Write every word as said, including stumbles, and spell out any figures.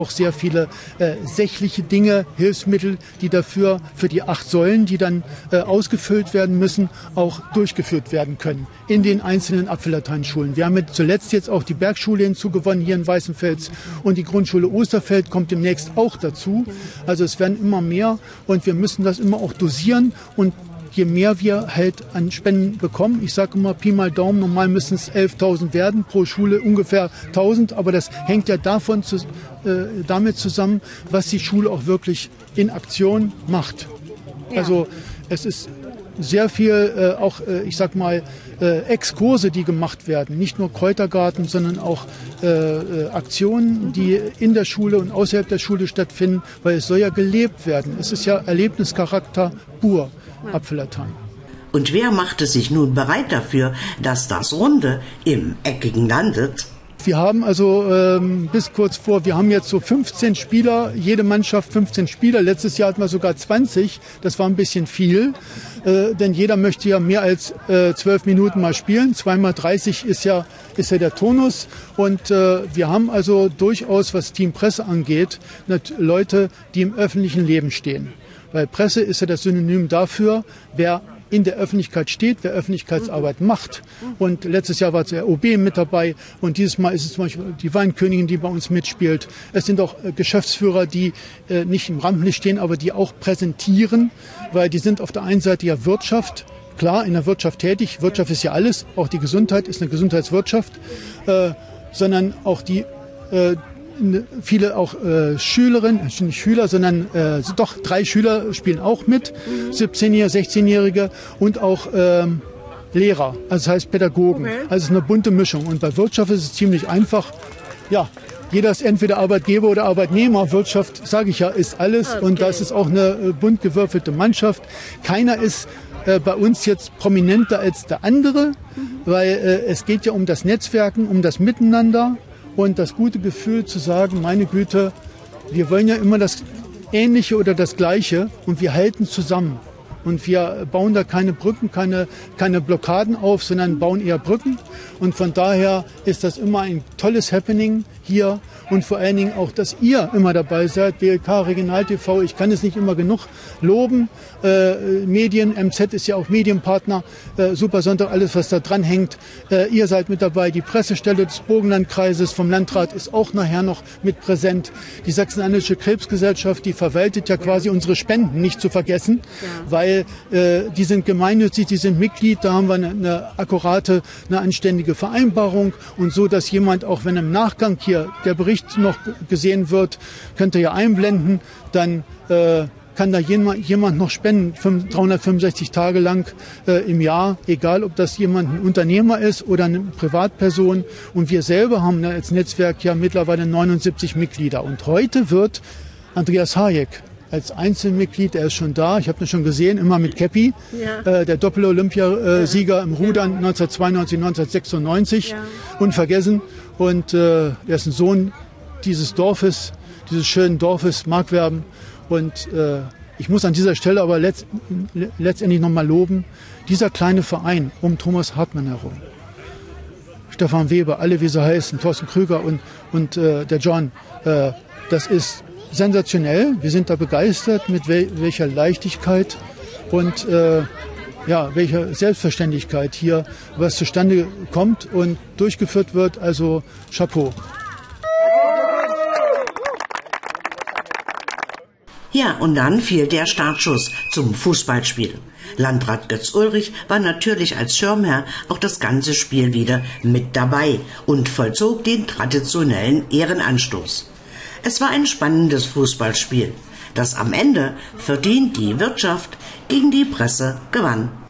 Auch sehr viele äh, sächliche Dinge, Hilfsmittel, die dafür für die acht Säulen, die dann äh, ausgefüllt werden müssen, auch durchgeführt werden können in den einzelnen Apfellateinschulen. Wir haben mit zuletzt jetzt auch die Bergschule hinzugewonnen hier in Weißenfels und die Grundschule Osterfeld kommt demnächst auch dazu. Also es werden immer mehr und wir müssen das immer auch dosieren und je mehr wir halt an Spenden bekommen, ich sage immer Pi mal Daumen, normal müssen es elftausend werden, pro Schule ungefähr tausend, aber das hängt ja davon zu, äh, damit zusammen, was die Schule auch wirklich in Aktion macht. Ja. Also es ist sehr viel, äh, auch äh, ich sag mal, äh, Exkurse, die gemacht werden, nicht nur Kräutergarten, sondern auch äh, äh, Aktionen, die in der Schule und außerhalb der Schule stattfinden, weil es soll ja gelebt werden. Es ist ja Erlebnischarakter pur. Apfellatein. Und wer machte sich nun bereit dafür, dass das Runde im Eckigen landet? Wir haben also ähm, bis kurz vor, wir haben jetzt so fünfzehn Spieler, jede Mannschaft fünfzehn Spieler. Letztes Jahr hatten wir sogar zwanzig, das war ein bisschen viel, äh, denn jeder möchte ja mehr als äh, zwölf Minuten mal spielen. Zweimal dreißig ist ja, ist ja der Turnus und äh, wir haben also durchaus, was Team Presse angeht, Leute, die im öffentlichen Leben stehen. Weil Presse ist ja das Synonym dafür, wer in der Öffentlichkeit steht, wer Öffentlichkeitsarbeit macht. Und letztes Jahr war der O B mit dabei und dieses Mal ist es zum Beispiel die Weinkönigin, die bei uns mitspielt. Es sind auch äh, Geschäftsführer, die äh, nicht im Rampenlicht stehen, aber die auch präsentieren, weil die sind auf der einen Seite ja Wirtschaft, klar in der Wirtschaft tätig. Wirtschaft ist ja alles, auch die Gesundheit ist eine Gesundheitswirtschaft, äh, sondern auch die äh, viele auch äh, Schülerinnen, nicht Schüler, sondern äh, doch drei Schüler spielen auch mit, siebzehnjährige, sechzehnjährige und auch ähm, Lehrer, also das heißt Pädagogen. Okay. Also es ist eine bunte Mischung. Und bei Wirtschaft ist es ziemlich einfach. Ja, jeder ist entweder Arbeitgeber oder Arbeitnehmer. Wirtschaft, sage ich ja, ist alles. Okay. Und das ist auch eine äh, bunt gewürfelte Mannschaft. Keiner ist äh, bei uns jetzt prominenter als der andere, mhm. weil äh, es geht ja um das Netzwerken, um das Miteinander. Und das gute Gefühl zu sagen, meine Güte, wir wollen ja immer das Ähnliche oder das Gleiche und wir halten zusammen. Und wir bauen da keine Brücken, keine, keine Blockaden auf, sondern bauen eher Brücken. Und von daher ist das immer ein tolles Happening hier. Und vor allen Dingen auch, dass ihr immer dabei seid, B L K, Regional T V. Ich kann es nicht immer genug loben. Äh, Medien, M Z ist ja auch Medienpartner. Äh, Super Sonntag, alles was da dran hängt. Äh, ihr seid mit dabei. Die Pressestelle des Burgenlandkreises vom Landrat ist auch nachher noch mit präsent. Die Sachsen-Anhaltische Krebsgesellschaft, die verwaltet ja quasi unsere Spenden, nicht zu vergessen. Ja. Weil äh, die sind gemeinnützig, die sind Mitglied. Da haben wir eine, eine akkurate, eine anständige Vereinbarung. Und so, dass jemand, auch wenn im Nachgang hier der Bericht noch gesehen wird, könnt ihr ja einblenden, dann äh, kann da jemand, jemand noch spenden, dreihundertfünfundsechzig Tage lang äh, im Jahr, egal ob das jemand ein Unternehmer ist oder eine Privatperson. Und wir selber haben als Netzwerk ja mittlerweile neunundsiebzig Mitglieder. Und heute wird Andreas Hayek als Einzelmitglied, er ist schon da, ich habe ihn schon gesehen, immer mit Käppi, ja. äh, der Doppel-Olympiasieger ja. im Rudern neunzehnhundertzweiundneunzig, neunzehnhundertsechsundneunzig, ja. unvergessen. Und äh, er ist ein Sohn dieses Dorfes, dieses schönen Dorfes Markwerben. Und äh, ich muss an dieser Stelle aber letzt, letztendlich nochmal loben, dieser kleine Verein um Thomas Hartmann herum. Stefan Weber, alle wie sie heißen, Thorsten Krüger und, und äh, der John, äh, das ist sensationell. Wir sind da begeistert, mit wel welcher Leichtigkeit und äh, ja, welcher Selbstverständlichkeit hier was zustande kommt und durchgeführt wird. Also Chapeau. Ja, und dann fiel der Startschuss zum Fußballspiel. Landrat Götz Ulrich war natürlich als Schirmherr auch das ganze Spiel wieder mit dabei und vollzog den traditionellen Ehrenanstoß. Es war ein spannendes Fußballspiel, das am Ende verdient die Wirtschaft gegen die Presse gewann.